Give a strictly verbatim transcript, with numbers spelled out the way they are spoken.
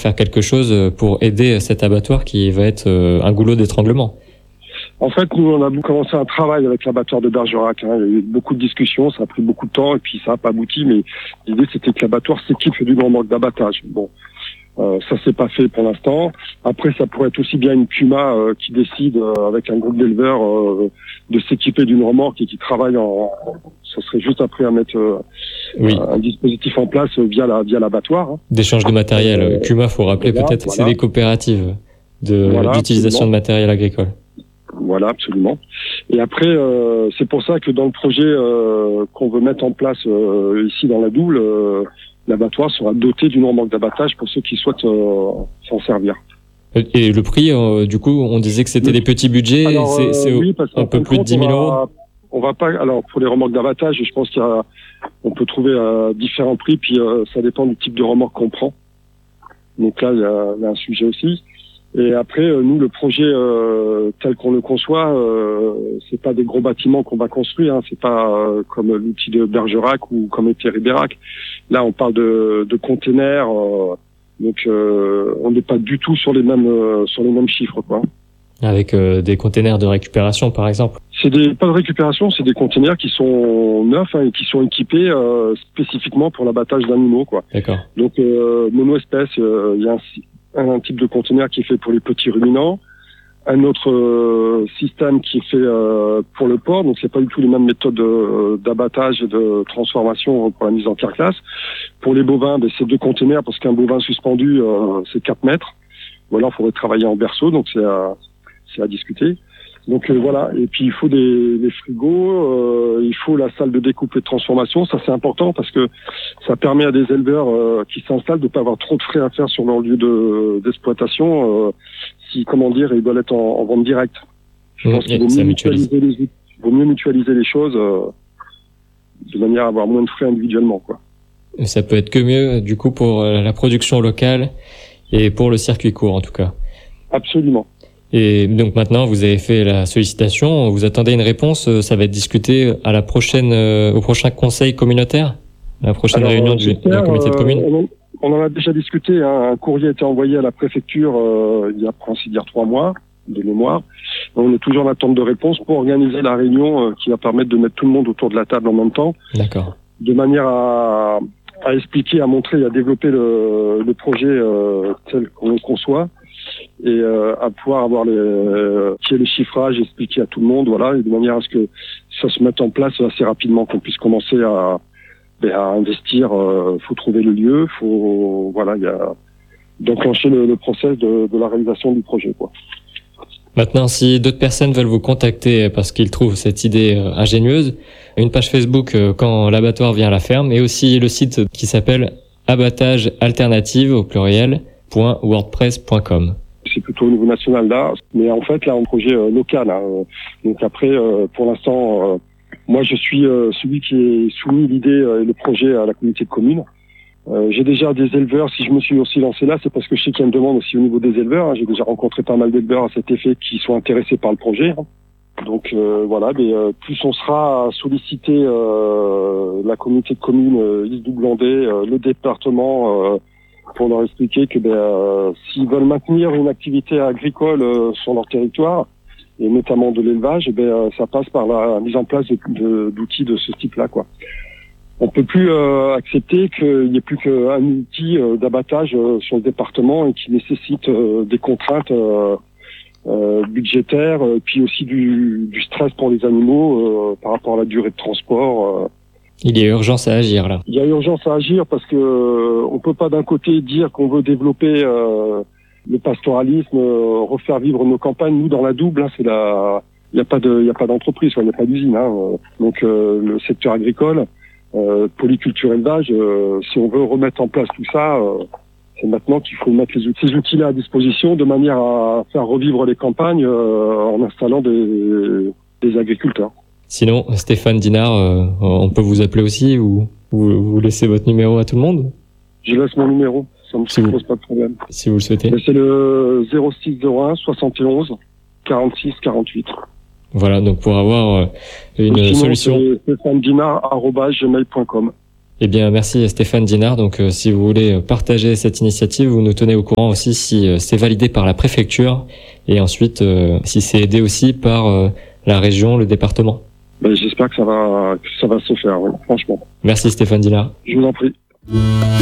faire quelque chose pour aider cet abattoir qui va être un goulot d'étranglement. En fait, nous, on a commencé un travail avec l'abattoir de Bergerac. Hein. Il y a eu beaucoup de discussions, ça a pris beaucoup de temps et puis ça n'a pas abouti. Mais l'idée, c'était que l'abattoir s'équipe du grand manque d'abattage. Bon, euh, ça s'est pas fait pour l'instant. Après, ça pourrait être aussi bien une Puma euh, qui décide euh, avec un groupe d'éleveurs euh, de s'équiper d'une remorque et qui travaille en. Ça serait juste après à mettre euh, oui. un dispositif en place via la via l'abattoir. Hein. D'échange de matériel. Euh, Puma, faut rappeler voilà, peut-être, voilà. C'est des coopératives de voilà, d'utilisation absolument. de matériel agricole. Voilà, absolument. Et après, euh, c'est pour ça que dans le projet euh, qu'on veut mettre en place euh, ici dans la Double, euh, l'abattoir sera doté d'une remorque d'abattage pour ceux qui souhaitent euh, s'en servir. Et le prix, euh, du coup, on disait que c'était le... des petits budgets, alors, c'est, c'est euh, oui, un peu plus compte, de dix mille euros. On va pas. Alors pour les remorques d'abattage, je pense qu'il y a, on peut trouver euh, différents prix, puis euh, ça dépend du type de remorque qu'on prend. Donc là, il y a, il y a un sujet aussi. Et après, euh, nous, le projet euh, tel qu'on le conçoit, euh, c'est pas des gros bâtiments qu'on va construire. Hein, c'est pas euh, comme l'outil de Bergerac ou comme était Ribérac. Là, on parle de, de containers. Euh, donc, euh, on n'est pas du tout sur les mêmes euh, sur les mêmes chiffres, quoi. Avec euh, des containers de récupération, par exemple. C'est des pas de récupération, c'est des containers qui sont neufs hein, et qui sont équipés euh, spécifiquement pour l'abattage d'animaux, quoi. D'accord. Donc, euh, monoespèce, il euh, y a un, un type de conteneur qui est fait pour les petits ruminants, un autre euh, système qui est fait euh, pour le porc, donc c'est pas du tout les mêmes méthodes de, d'abattage et de transformation pour la mise en carcasse. Pour les bovins, ben, c'est deux conteneurs parce qu'un bovin suspendu, euh, c'est quatre mètres. Ou alors, il faudrait travailler en berceau, donc c'est à, c'est à discuter. Donc euh, voilà, et puis il faut des, des frigos, euh, il faut la salle de découpe et de transformation, ça c'est important parce que ça permet à des éleveurs euh, qui s'installent de ne pas avoir trop de frais à faire sur leur lieu de, d'exploitation, euh, si, comment dire, ils doivent être en, en vente directe. Je mmh, pense qu'il vaut mieux, mutualiser les, il vaut mieux mutualiser les choses euh, de manière à avoir moins de frais individuellement, quoi. Et ça peut être que mieux, du coup, pour la production locale et pour le circuit court, en tout cas. Absolument. Et donc maintenant, vous avez fait la sollicitation, vous attendez une réponse, ça va être discuté à la prochaine, euh, au prochain conseil communautaire, à la prochaine Alors, réunion du, de la communauté de communes. Euh, on, on en a déjà discuté, hein, un courrier a été envoyé à la préfecture euh, il y a, il y a trois mois, de mémoire. On est toujours en attente de réponse pour organiser la réunion euh, qui va permettre de mettre tout le monde autour de la table en même temps. D'accord. De manière à, à expliquer, à montrer, à développer le, le projet euh, tel qu'on le conçoit. Et euh, à pouvoir avoir les, euh, les chiffrages, expliquer à tout le monde, voilà, et de manière à ce que ça se mette en place assez rapidement, qu'on puisse commencer à, ben, à investir. Euh, faut trouver le lieu, faut, voilà, il y a d'enclencher le, le process de, de la réalisation du projet, quoi. Maintenant, si d'autres personnes veulent vous contacter parce qu'ils trouvent cette idée euh, ingénieuse, une page Facebook euh, quand l'abattoir vient à la ferme, et aussi le site qui s'appelle abattage alternative au pluriel .wordpress point com. C'est plutôt au niveau national là, mais en fait là un projet euh, local. Hein. Donc après, euh, pour l'instant, euh, moi je suis euh, celui qui est soumis l'idée euh, et le projet à la communauté de communes. Euh, j'ai déjà des éleveurs. Si je me suis aussi lancé là, c'est parce que je sais qu'il y a une demande aussi au niveau des éleveurs. Hein. J'ai déjà rencontré pas mal d'éleveurs à cet effet qui sont intéressés par le projet. Hein. Donc euh, voilà, mais euh, plus on sera à solliciter euh, la communauté de communes, euh, l'île Doublandais, euh, le département. Euh, pour leur expliquer que ben, euh, s'ils veulent maintenir une activité agricole euh, sur leur territoire, et notamment de l'élevage, ben, euh, ça passe par la mise en place de, de, d'outils de ce type-là, quoi. On peut plus euh, accepter qu'il n'y ait plus qu'un outil euh, d'abattage euh, sur le département et qui nécessite euh, des contraintes euh, euh, budgétaires, euh, puis aussi du, du stress pour les animaux euh, par rapport à la durée de transport. Euh, Il y a urgence à agir là. Il y a urgence à agir parce que euh, on peut pas d'un côté dire qu'on veut développer euh, le pastoralisme, euh, refaire vivre nos campagnes. Nous dans la Double, hein, c'est la, il y a pas de, il y a pas d'entreprise, il y a pas d'usine. Hein, donc euh, le secteur agricole, euh, polyculture élevage, euh, si on veut remettre en place tout ça, euh, c'est maintenant qu'il faut mettre les outils, ces outils-là à disposition de manière à faire revivre les campagnes euh, en installant des, des agriculteurs. Sinon, Stéphane Dinard, euh, on peut vous appeler aussi ou vous, vous laissez votre numéro à tout le monde ? Je laisse mon numéro, ça ne me si pose vous, pas de problème. Si vous le souhaitez. Mais c'est le zéro six zéro un soixante et onze quarante-six quarante-huit. Voilà, donc pour avoir euh, une sinon, solution. C'est stéphane dinard arobase gmail point com. Eh bien, merci Stéphane Dinard. Donc, euh, si vous voulez partager cette initiative, vous nous tenez au courant aussi si euh, c'est validé par la préfecture et ensuite euh, si c'est aidé aussi par euh, la région, le département. Ben, j'espère que ça va, que ça va se faire, oui, franchement. Merci Stéphane Dinard. Je vous en prie.